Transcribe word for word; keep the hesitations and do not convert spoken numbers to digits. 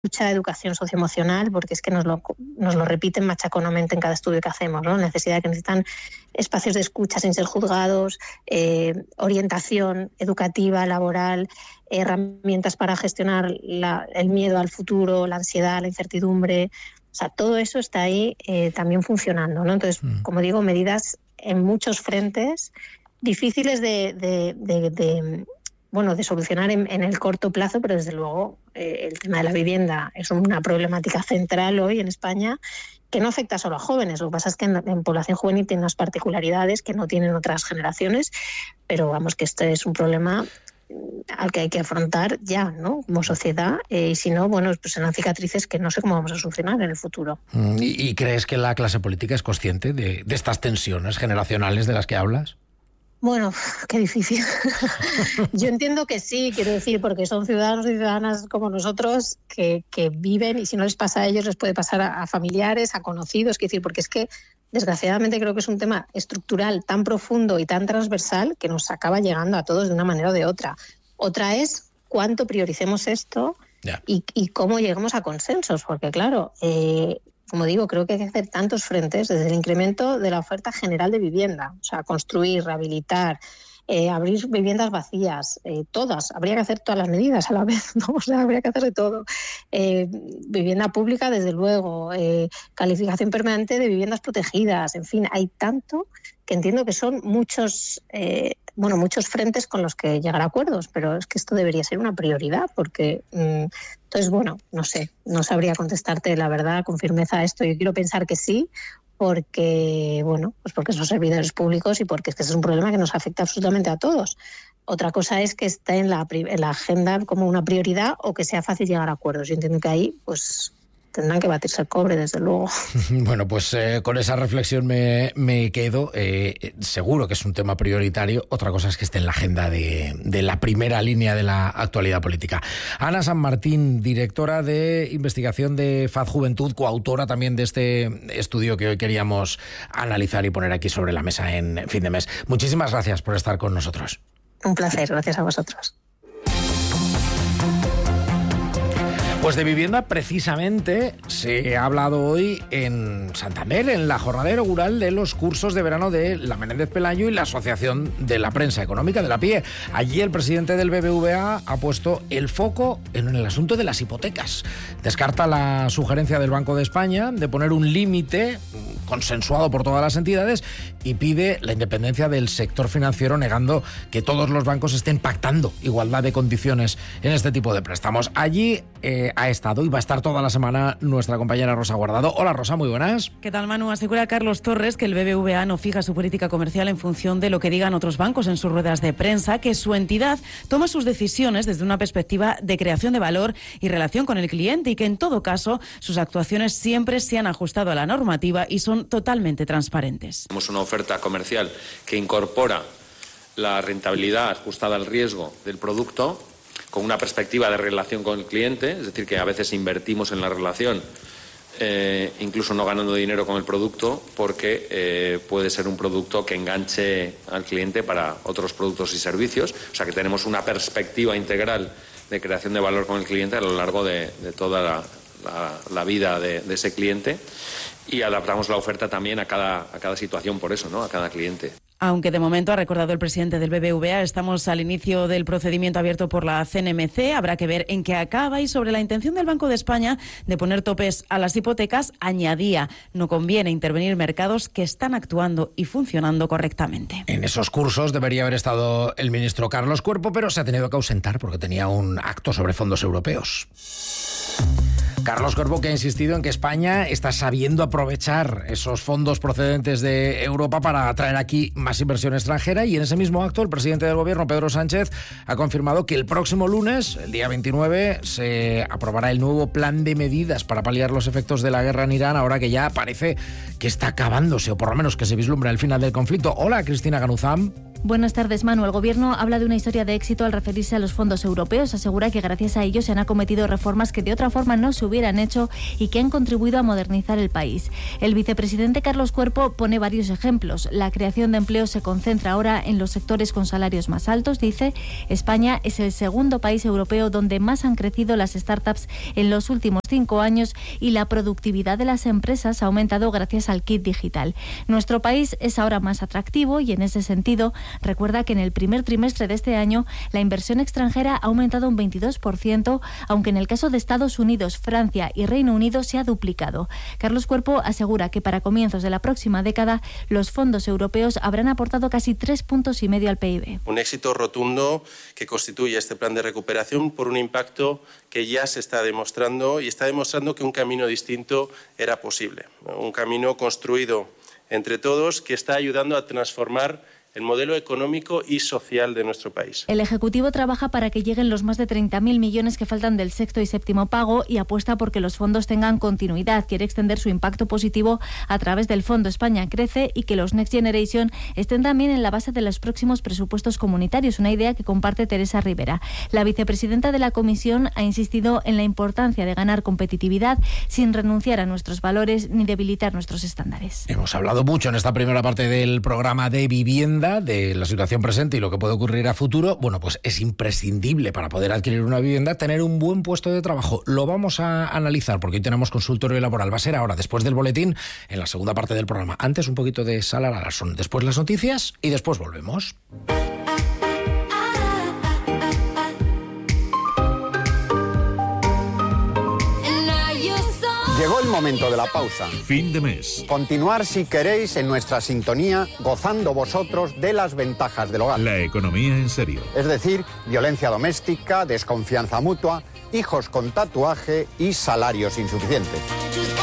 mucha educación socioemocional, porque es que nos lo, nos lo repiten machaconamente en cada estudio que hacemos, ¿no? Necesidad que necesitan espacios de escucha sin ser juzgados, eh, orientación educativa, laboral, herramientas para gestionar la, el miedo al futuro, la ansiedad, la incertidumbre. O sea, todo eso está ahí eh, también funcionando, ¿no? Entonces, mm. como digo, medidas en muchos frentes difíciles de... de, de, de bueno, de solucionar en, en el corto plazo, pero desde luego eh, el tema de la vivienda es una problemática central hoy en España que no afecta solo a jóvenes. Lo que pasa es que en, en población juvenil tiene unas particularidades que no tienen otras generaciones, pero vamos, que este es un problema al que hay que afrontar ya, ¿no? Como sociedad, eh, y si no, bueno, pues serán cicatrices que no sé cómo vamos a solucionar en el futuro. ¿Y, y crees que la clase política es consciente de, de estas tensiones generacionales de las que hablas? Bueno, qué difícil. Yo entiendo que sí, quiero decir, porque son ciudadanos y ciudadanas como nosotros que, que viven, y si no les pasa a ellos, les puede pasar a, a familiares, a conocidos, quiero decir, porque es que desgraciadamente creo que es un tema estructural tan profundo y tan transversal que nos acaba llegando a todos de una manera o de otra. Otra es cuánto prioricemos esto yeah. y, y cómo lleguemos a consensos, porque claro, eh, como digo, creo que hay que hacer tantos frentes, desde el incremento de la oferta general de vivienda, o sea, construir, rehabilitar, eh, abrir viviendas vacías, eh, todas, habría que hacer todas las medidas a la vez, ¿no? O sea, habría que hacer de todo. Eh, vivienda pública, desde luego, eh, calificación permanente de viviendas protegidas, en fin, hay tanto que entiendo que son muchos, eh, bueno, muchos frentes con los que llegar a acuerdos, pero es que esto debería ser una prioridad, porque... Mmm, entonces, bueno, no sé, no sabría contestarte la verdad con firmeza a esto. Yo quiero pensar que sí, porque, bueno, pues porque son servidores públicos y porque es que ese es un problema que nos afecta absolutamente a todos. Otra cosa es que esté en la, en la agenda como una prioridad o que sea fácil llegar a acuerdos. Yo entiendo que ahí, pues... tendrán que batirse el cobre, desde luego. Bueno, pues eh, con esa reflexión me, me quedo. Eh, seguro que es un tema prioritario. Otra cosa es que esté en la agenda de, de la primera línea de la actualidad política. Ana San Martín, directora de investigación de F A D Juventud, coautora también de este estudio que hoy queríamos analizar y poner aquí sobre la mesa en fin de mes. Muchísimas gracias por estar con nosotros. Un placer, gracias a vosotros. Pues de vivienda precisamente se ha hablado hoy en Santander, en la jornada inaugural de los cursos de verano de la Menéndez Pelayo y la Asociación de la Prensa Económica de la P I E. Allí el presidente del B B V A ha puesto el foco en el asunto de las hipotecas. Descarta la sugerencia del Banco de España de poner un límite consensuado por todas las entidades y pide la independencia del sector financiero, negando que todos los bancos estén pactando igualdad de condiciones en este tipo de préstamos. Allí eh, ha estado y va a estar toda la semana nuestra compañera Rosa Guardado. Hola Rosa, muy buenas. ¿Qué tal, Manu? Asegura Carlos Torres que el B B V A no fija su política comercial en función de lo que digan otros bancos en sus ruedas de prensa, que su entidad toma sus decisiones desde una perspectiva de creación de valor y relación con el cliente y que en todo caso sus actuaciones siempre se han ajustado a la normativa y son totalmente transparentes. Tenemos una oferta comercial que incorpora la rentabilidad ajustada al riesgo del producto con una perspectiva de relación con el cliente, es decir, que a veces invertimos en la relación, eh, incluso no ganando dinero con el producto, porque eh, puede ser un producto que enganche al cliente para otros productos y servicios. O sea que tenemos una perspectiva integral de creación de valor con el cliente a lo largo de, de toda la, la, la vida de, de ese cliente, y adaptamos la oferta también a cada, a cada situación, por eso, ¿no? A cada cliente. Aunque de momento, ha recordado el presidente del B B V A, estamos al inicio del procedimiento abierto por la C N M C. Habrá que ver en qué acaba, y sobre la intención del Banco de España de poner topes a las hipotecas, añadía: no conviene intervenir mercados que están actuando y funcionando correctamente. En esos cursos debería haber estado el ministro Carlos Cuerpo, pero se ha tenido que ausentar porque tenía un acto sobre fondos europeos. Carlos Cuerpo, que ha insistido en que España está sabiendo aprovechar esos fondos procedentes de Europa para atraer aquí más inversión extranjera, y en ese mismo acto el presidente del gobierno, Pedro Sánchez, ha confirmado que el próximo lunes, el día veintinueve, se aprobará el nuevo plan de medidas para paliar los efectos de la guerra en Irán, ahora que ya parece que está acabándose, o por lo menos que se vislumbra el final del conflicto. Hola, Cristina Ganuzam. Buenas tardes, Manu. El Gobierno habla de una historia de éxito al referirse a los fondos europeos. Asegura que gracias a ellos se han acometido reformas que de otra forma no se hubieran hecho y que han contribuido a modernizar el país. El vicepresidente Carlos Cuerpo pone varios ejemplos. La creación de empleo se concentra ahora en los sectores con salarios más altos. Dice, España es el segundo país europeo donde más han crecido las startups en los últimos cinco años y la productividad de las empresas ha aumentado gracias al kit digital. Nuestro país es ahora más atractivo y en ese sentido recuerda que en el primer trimestre de este año la inversión extranjera ha aumentado un veintidós por ciento, aunque en el caso de Estados Unidos, Francia y Reino Unido se ha duplicado. Carlos Cuerpo asegura que para comienzos de la próxima década los fondos europeos habrán aportado casi tres puntos y medio al P I B. Un éxito rotundo que constituye este plan de recuperación por un impacto que ya se está demostrando y está demostrando que un camino distinto era posible. Un camino construido entre todos que está ayudando a transformar el modelo económico y social de nuestro país. El Ejecutivo trabaja para que lleguen los más de treinta mil millones que faltan del sexto y séptimo pago y apuesta porque los fondos tengan continuidad. Quiere extender su impacto positivo a través del Fondo España Crece y que los Next Generation estén también en la base de los próximos presupuestos comunitarios, una idea que comparte Teresa Rivera. La vicepresidenta de la Comisión ha insistido en la importancia de ganar competitividad sin renunciar a nuestros valores ni debilitar nuestros estándares. Hemos hablado mucho en esta primera parte del programa de vivienda, de la situación presente y lo que puede ocurrir a futuro. Bueno, pues es imprescindible para poder adquirir una vivienda tener un buen puesto de trabajo. Lo vamos a analizar porque hoy tenemos consultorio laboral. Va a ser ahora, después del boletín, en la segunda parte del programa. Antes un poquito de Sala Larson, después las noticias y después volvemos. Llegó el momento de la pausa. Fin de mes. Continuar, si queréis, en nuestra sintonía, gozando vosotros de las ventajas del hogar. La economía en serio. Es decir, violencia doméstica, desconfianza mutua, hijos con tatuaje y salarios insuficientes.